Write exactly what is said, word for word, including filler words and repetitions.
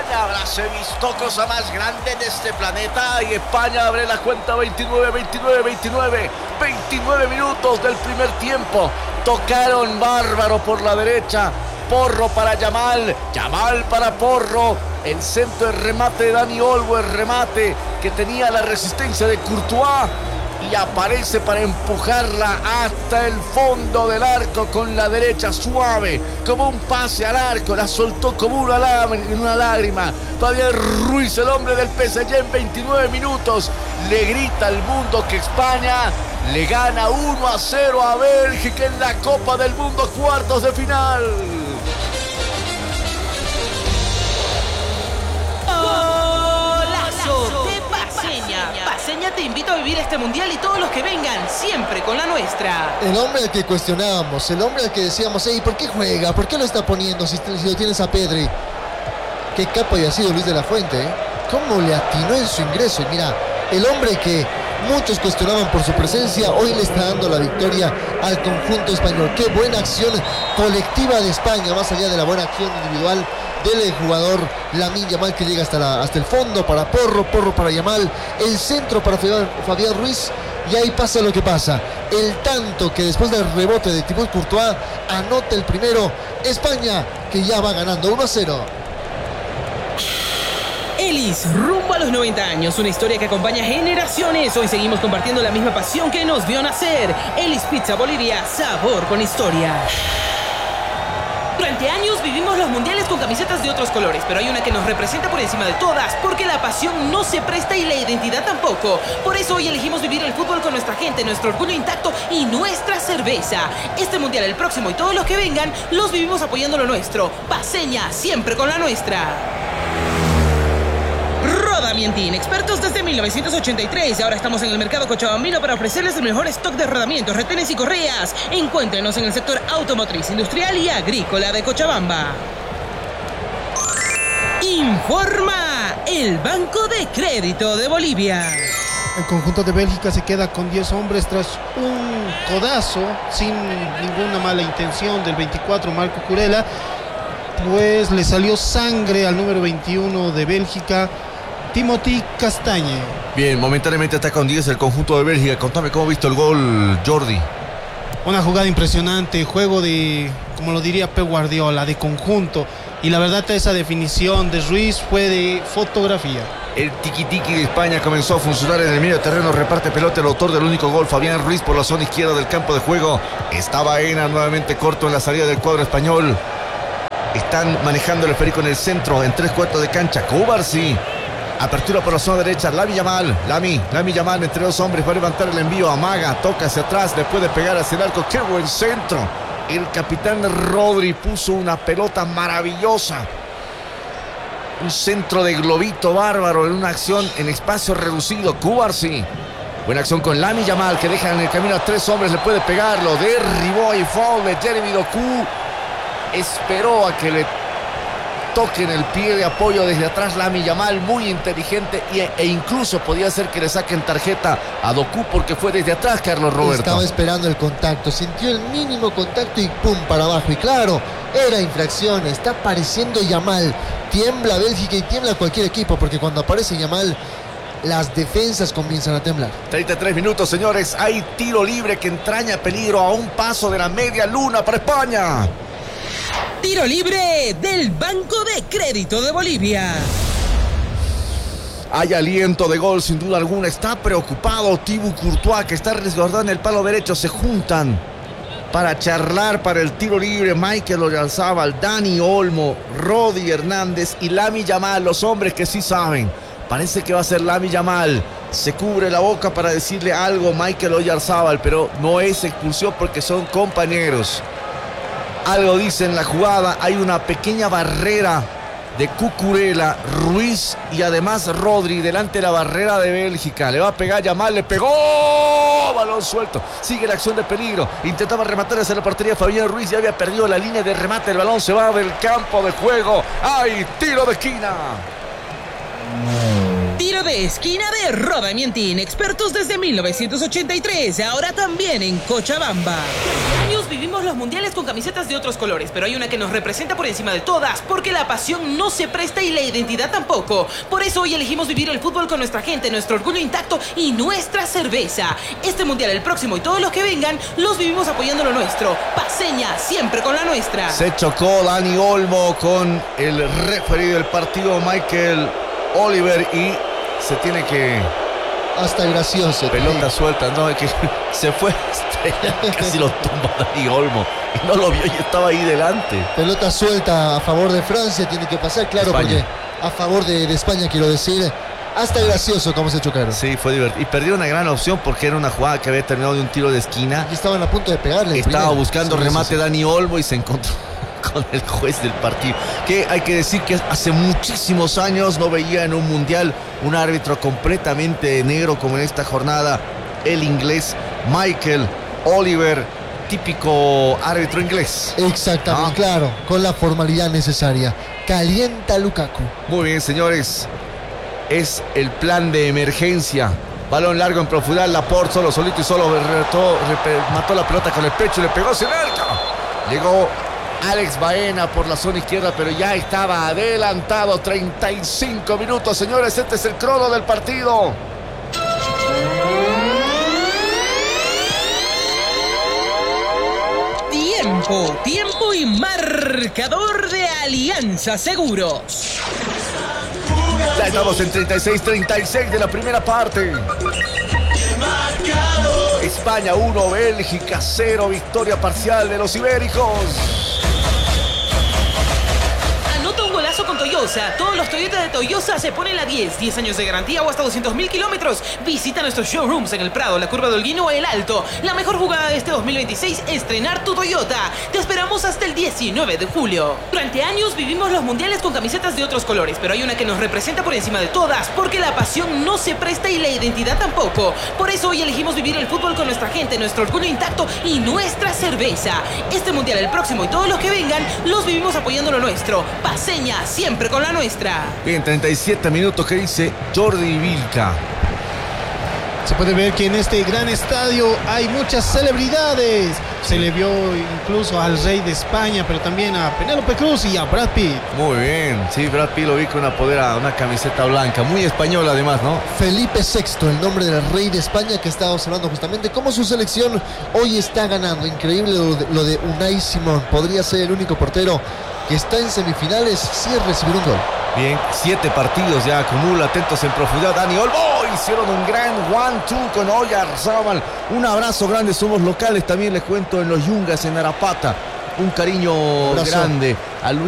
España. Habrás visto cosa más grande en este planeta. Y España abre la cuenta veintinueve, veintinueve, veintinueve. veintinueve minutos del primer tiempo. Tocaron bárbaro por la derecha. Porro para Yamal. Yamal para Porro. El centro, el remate de Dani Olmo, el remate que tenía la resistencia de Courtois. Y aparece para empujarla hasta el fondo del arco con la derecha suave, como un pase al arco, la soltó como una lágrima, una lágrima. Fabián Ruiz, el hombre del P S G, en veintinueve minutos le grita al mundo que España le gana uno a cero a Bélgica en la Copa del Mundo, cuartos de final. Paceña te invito a vivir este mundial y todos los que vengan, siempre con la nuestra. El hombre al que cuestionábamos, el hombre al que decíamos, hey, ¿por qué juega? ¿Por qué lo está poniendo si, si lo tienes a Pedri? Qué capo había sido Luis de la Fuente, ¿eh? Cómo le atinó en su ingreso. Y mira, el hombre que muchos cuestionaban por su presencia, hoy le está dando la victoria al conjunto español. Qué buena acción colectiva de España, más allá de la buena acción individual del jugador Lamine Yamal, que llega hasta, la, hasta el fondo para Porro, Porro para Yamal, el centro para Fabián Ruiz, y ahí pasa lo que pasa. El tanto que después del rebote de Thibaut Courtois anota el primero. España, que ya va ganando uno a cero. Elis, rumbo a los noventa años, una historia que acompaña generaciones. Hoy seguimos compartiendo la misma pasión que nos vio nacer. Elis Pizza Bolivia, sabor con historia. Durante años vivimos los mundiales con camisetas de otros colores, pero hay una que nos representa por encima de todas, porque la pasión no se presta y la identidad tampoco. Por eso hoy elegimos vivir el fútbol con nuestra gente, nuestro orgullo intacto y nuestra cerveza. Este mundial, el próximo y todos los que vengan, los vivimos apoyando lo nuestro. Paceña, siempre con la nuestra. Rodamientín, expertos desde mil novecientos ochenta y tres. Ahora estamos en el mercado cochabambino para ofrecerles el mejor stock de rodamientos, retenes y correas. Encuéntrenos en el sector automotriz, industrial y agrícola de Cochabamba. Informa el Banco de Crédito de Bolivia. El conjunto de Bélgica se queda con diez hombres tras un codazo sin ninguna mala intención del veinticuatro, Marco Kurela. Pues le salió sangre al número veintiuno de Bélgica, Timothy Castagne. Bien, momentáneamente está con diez el conjunto de Bélgica. Contame cómo ha visto el gol, Jordi. Una jugada impresionante, juego de, como lo diría Pep Guardiola, de conjunto. Y la verdad, esa definición de Ruiz fue de fotografía. El tiki-tiki de España comenzó a funcionar en el medio terreno. Reparte pelota el autor del único gol, Fabián Ruiz, por la zona izquierda del campo de juego. Está Baena nuevamente corto en la salida del cuadro español. Están manejando el esférico en el centro, en tres cuartos de cancha. Cubarsí. Apertura por la zona derecha, Lamine Yamal, Lami, Lamine Yamal entre dos hombres, va a levantar el envío, amaga, toca hacia atrás, le puede pegar hacia el arco, qué buen centro. El capitán Rodri puso una pelota maravillosa. Un centro de globito bárbaro en una acción en espacio reducido. Cubarsí. Buena acción con Lamine Yamal, que deja en el camino a tres hombres, le puede pegarlo, derribó y foul de Jeremy Doku. Esperó a que le toquen el pie de apoyo desde atrás Lamine Yamal, muy inteligente, y, e incluso podía ser que le saquen tarjeta a Doku porque fue desde atrás, Carlos Roberto. Estaba esperando el contacto, sintió el mínimo contacto y pum, para abajo. Y claro, era infracción, está apareciendo Yamal. Tiembla Bélgica y tiembla cualquier equipo, porque cuando aparece Yamal, las defensas comienzan a temblar. treinta y tres minutos, señores. Hay tiro libre que entraña peligro a un paso de la media luna para España. Tiro libre del Banco de Crédito de Bolivia. Hay aliento de gol, sin duda alguna. Está preocupado Thibaut Courtois, que está resguardado en el palo derecho. Se juntan para charlar para el tiro libre Michael Oyarzabal, Dani Olmo, Rodi Hernández y Lamine Yamal, los hombres que sí saben. Parece que va a ser Lamine Yamal. Se cubre la boca para decirle algo Michael Oyarzabal, pero no es expulsión porque son compañeros. Algo dice en la jugada, hay una pequeña barrera de Cucurella, Ruiz y además Rodri delante de la barrera de Bélgica. Le va a pegar Yamal, le pegó, balón suelto, sigue la acción de peligro, intentaba rematar hacia la portería Fabián Ruiz, ya había perdido la línea de remate, el balón se va del campo de juego. ¡Ay, tiro de esquina! Tiro de esquina de Rodamientín, expertos desde mil novecientos ochenta y tres, ahora también en Cochabamba. Años años vivimos los mundiales con camisetas de otros colores, pero hay una que nos representa por encima de todas, porque la pasión no se presta y la identidad tampoco. Por eso hoy elegimos vivir el fútbol con nuestra gente, nuestro orgullo intacto y nuestra cerveza. Este mundial, el próximo y todos los que vengan, los vivimos apoyando lo nuestro. Paceña, siempre con la nuestra. Se chocó Dani Olmo con el referee del partido, Michael Oliver, y se tiene que... Hasta gracioso. Pelota sí. suelta, no, es que se fue, casi lo tumba Dani Olmo y no lo vio y estaba ahí delante. Pelota suelta a favor de Francia, tiene que pasar, claro, España. porque a favor de, de España, quiero decir. Hasta gracioso cómo se chocaron. Sí, fue divertido. Y perdió una gran opción porque era una jugada que había terminado de un tiro de esquina. Y estaban a punto de pegarle. Estaba primero. buscando Sí, remate sí, sí. Dani Olmo y se encontró con el juez del partido. Que hay que decir que hace muchísimos años no veía en un mundial un árbitro completamente negro como en esta jornada. El inglés Michael Oliver, típico árbitro inglés. Exactamente, Ah. claro, con la formalidad necesaria. Calienta Lukaku. Muy bien, señores. Es el plan de emergencia. Balón largo en profundidad. Laporte solo, solito y solo retó, repe- mató la pelota con el pecho y le pegó sin arca. Llegó Alex Baena por la zona izquierda, pero ya estaba adelantado. treinta y cinco minutos, señores. Este es el crono del partido. Tiempo, tiempo y marcador de Alianza Seguros. Ya estamos en treinta y seis treinta y seis de la primera parte. España uno, Bélgica cero. Victoria parcial de los ibéricos. Anota un golazo con Toyosa. Todos los Toyota de Toyosa se ponen la diez. diez años de garantía o hasta doscientos mil kilómetros. Visita nuestros showrooms en El Prado, la Curva de Holguín o El Alto. La mejor jugada de este dos mil veintiséis es estrenar tu Toyota. Te esperamos hasta el diecinueve de julio. Durante años vivimos los mundiales con camisetas de otros colores, pero hay una que nos representa por encima de todas, porque la pasión no se presta y la identidad tampoco. Por eso hoy elegimos vivir el fútbol con nuestra gente, nuestro orgullo intacto y nuestra cerveza. Este mundial, el próximo y todos los que vengan, los vivimos apoyando lo nuestro. Paceña, siempre con la nuestra. Bien, treinta y siete minutos. ¿Qué dice Jordi Vilca? Se puede ver que en este gran estadio hay muchas celebridades. Se le vio incluso al rey de España, pero también a Penélope Cruz y a Brad Pitt. Muy bien. Sí, Brad Pitt lo vi con una podera, una camiseta blanca. Muy española además, ¿no? Felipe sexto, el nombre del rey de España, que estaba observando justamente cómo su selección hoy está ganando. Increíble lo de, lo de Unai Simón. Podría ser el único portero que está en semifinales si es recibir un gol. Bien, siete partidos ya acumula. Atentos en profundidad. Dani Olmo. Hicieron un gran one-two con Oyarzabal. Un abrazo grande. Somos locales también, les cuento, en los Yungas, en Arapata. Un cariño Abrazo. grande